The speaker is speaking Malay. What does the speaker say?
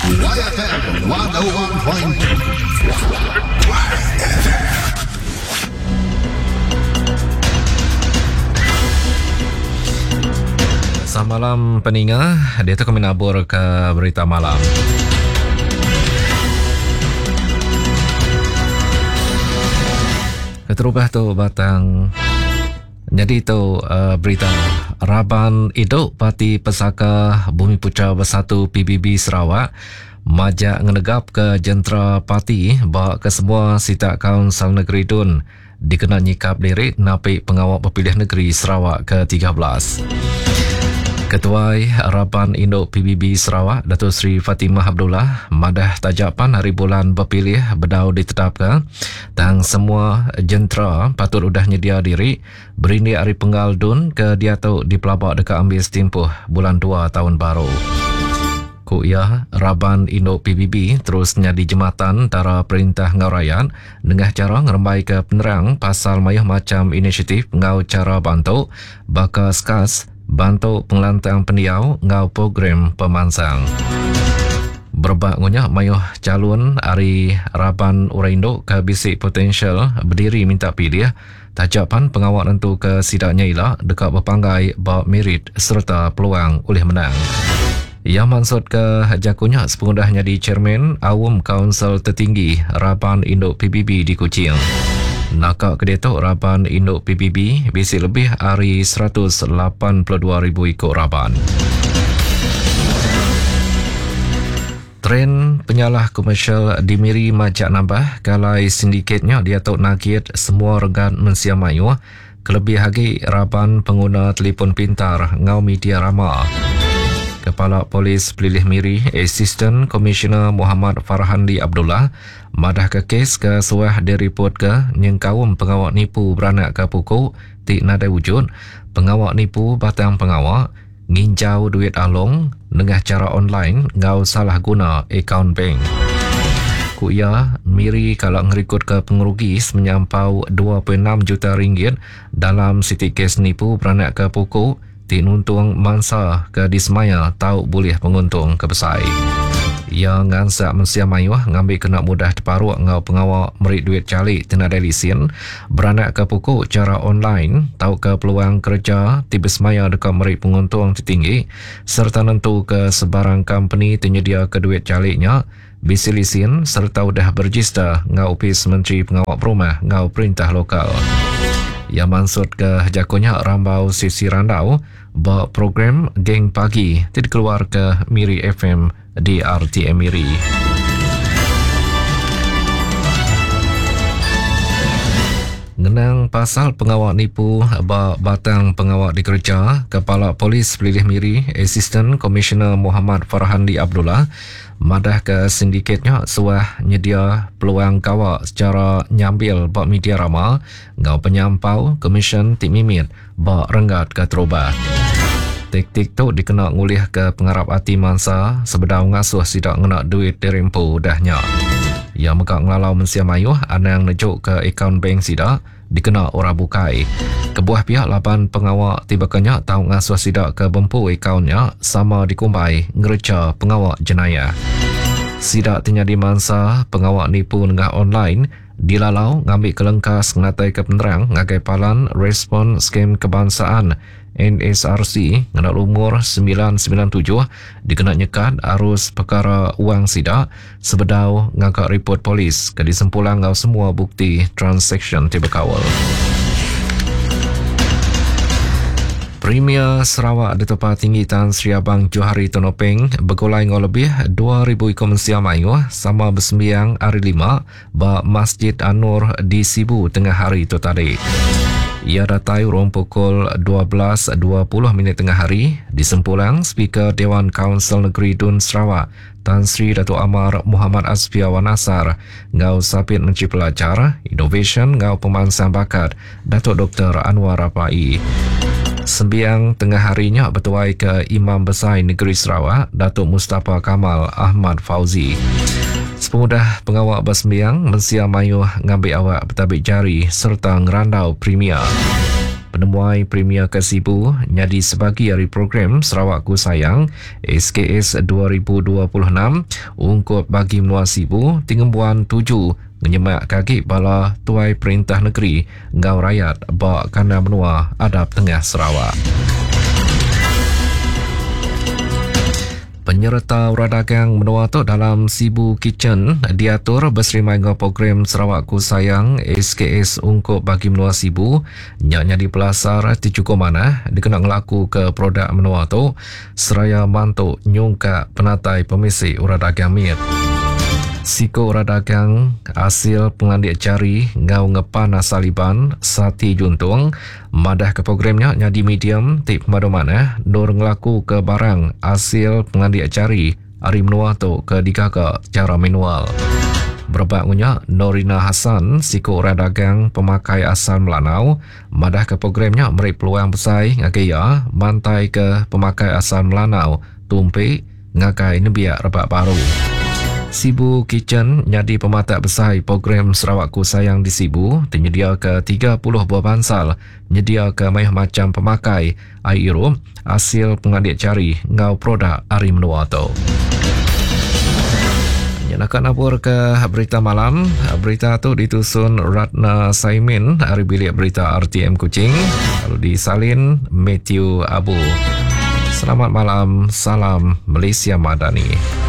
YFM 101.2. Selamat malam pendengar, dia tu kami nabur ke berita malam. Keterubah tu batang. Jadi tu berita Raban Hidup Parti Pesaka Bumi Putra Bersatu PBB Sarawak majak ngenegap ke jentera parti bahawa ke semua sita Kaunsil Negeri Dun dikena nyikap lirik napik pengawal berpilihan negeri Sarawak ke-13. Ketua Raban Induk PBB Sarawak, Datuk Seri Fatimah Abdullah, madah tajapan hari bulan berpilih bedau ditetapkan dan semua jentera patut udah nyedia diri berindi hari penggal dun ke dia tu di pelabak dekat ambil setimpuh bulan 2 tahun baru. Kuya Raban Induk PBB terus nyadi jematan antara perintah ngarayan dengan cara ngerembai ke penerang pasal mayuh macam inisiatif ngau cara bantu bakas kas bantu pengelantang pendiau ngau program pemansang. Berbakunya mayuh calon hari Raban Uraindo ke bisik potensial berdiri minta pilih tajapan pengawal tentu ke sidaknya ialah dekat berpanggai bab merit serta peluang oleh menang. Yang maksud ke jakunya sepengudahnya di Chairman Awam Kaunsil Tertinggi Raban Induk PBB di Kuching. Nakak kedetok Raban Induk PBB bisi lebih hari 182,000 ikut Raban. Tren penyalah komersial di Miri majak nambah kalai sindikatnya dia tok nakit semua regan mensia mayu kelebih lagi Raban pengguna telefon pintar ngau media ramah. Kepala Polis Pelilih Miri, Assistant Commissioner Muhammad Farhandi Abdullah, madah ke kes ke suah direport ke nyengkawum pengawak nipu beranak ke pukul tik nadai wujud, pengawak nipu batang pengawak, nginjau duit along dengan cara online ngau salah guna akaun bank. Kuya Miri kalau ngerikut ke pengerugi menyampau 2.6 juta ringgit dalam siti kes nipu beranak ke pukul tinuntung mansa ke dismaya tahu boleh penguntung ke besai. Yang ngansak mensia mayuh ngambil kena mudah terparuk ngau pengawal merik duit calik tenada lisin beranak ke pukul cara online tahu ke peluang kerja tibis maya dekat merik penguntung tertinggi serta nentu ke sebarang company penyedia ke duit caliknya bisi lisin serta udah berregister ngau Opis Menteri Pengawal Perumah ngau Perintah Lokal. Yang maksud ke jakunya rambau sisi randau bahawa program Geng Pagi tidak keluar ke Miri FM di RTM Miri. Ngenang pasal pengawal nipu batang pengawal dikerja, Kepala Polis Pelilih Miri, Assistant Commissioner Muhammad Farhandi Abdullah, madah ke sindikatnya suah nyedia peluang kawak secara nyambil bak media ramal, ngau penyampau, komisen tik mimit, bak renggat ke terubah. Taktik tu dikena ngulih ke pengarap hati mangsa sebedau ngasuh sidak ngenak duit dirempu dahnya. Yang mekak ngelalau mensia mayuh anang nejuk ke akaun bank sidak dikena ora bukai. Kebuah pihak lapan pengawak tibakannya tahu ngasuh sidak ke bempu akaunnya sama dikumpai ngereca pengawak jenayah. Sidak tinyadi mangsa pengawak nipu dengan online dilalau ngambil kelengkas ngatai ke penerang ngagai palan respon skem kebangsaan NSRC ngenal umur 997 dikena nyekat arus perkara wang sidak sebedau ngangkat report polis ke disempulang ngau semua bukti transaction tiba kawal. Premier Sarawak Datuk Tinggi Tan Sri Abang Johari Tonopeng bergolai ngau lebih 2,000 ikut mensia mayuh sama bersembiang hari 5 ba Masjid An-Nur di Sibu tengah hari itu tadi. Ia datai urung pukul 12.20 tengah hari di sempulang Speaker Dewan Kaunsil Negeri Dun Sarawak Tan Sri Datuk Amar Muhammad Asfiawan Nasar ngau sapit Menteri Pelajar, Innovation ngau pemansang bakat Datuk Dr. Anwar Rapai. Sembiang tengah harinya bertuai ke Imam Besar Negeri Sarawak Datuk Mustafa Kamal Ahmad Fauzi. Sepemudah pengawal bersembiang mensia mayuh ngambil awak bertabik jari serta ngerandau premier. Penemuai Premier ke Sibu nyadi sebagi hari program Sarawak Ku Sayang SKS 2026 ungkut bagi menua Sibu tingembuan 7 menyemak kaki bala tuai perintah negeri ngau rakyat bak kana menua adab tengah Sarawak. Penyerta uradagang menua tu dalam Sibu Kitchen diatur berserimai dengan program Sarawak Ku Sayang SKS ungkuk bagi menua Sibu nyanya di pelasar di cukup mana dikena ngelaku ke produk menua tu seraya mantuk nyungka penatai pemisi uradagang miet. Siko uradagang hasil pengandik cari ngau ngepan asaliban sati juntung madah ke programnya nyadi medium tip madu mana nur ngelaku ke barang hasil pengandik cari hari menua tu ke dikaka cara manual. Berbaknya Norina Hassan siko uradagang pemakai asal Melanau madah ke programnya meri peluang besar ngagaya mantai ke pemakai asal Melanau tumpi ngakai nebiak rebak baru. Sibu Kitchen nyadi pematak besar program Sarawak Ku Sayang di Sibu tenyedia ke 30 buah bansal nyedia ke macam pemakai air hasil pengadik cari ngau produk hari menua tu. Nak nabur ke berita malam. Berita tu ditusun Ratna Saimin dari bilik berita RTM Kuching lalu disalin Matthew Abu. Selamat malam, salam Malaysia Madani.